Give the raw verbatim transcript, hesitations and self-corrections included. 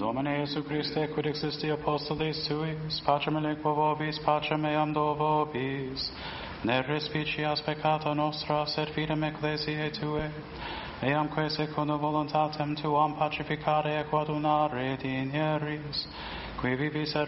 Domine Iesu Christe, quid existi apostolis tuis, pacem aliquo vobis, pacem meam do vobis, ne respicias peccata nostra, sed fidem ecclesiae Tue, eamque secundo voluntatem Tuam pacificare et coadunare dinieris, qui vivis et